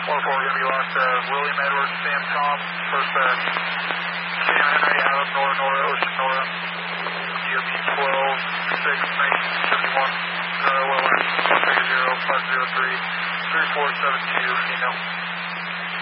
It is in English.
4-4 going to be lost to William Edward, Sam Tom, first Sam Henry, Adam Nora, Nora, Ocean Nora, GOP 12-6-1971, Wilmer, 130-503-3472, Kino.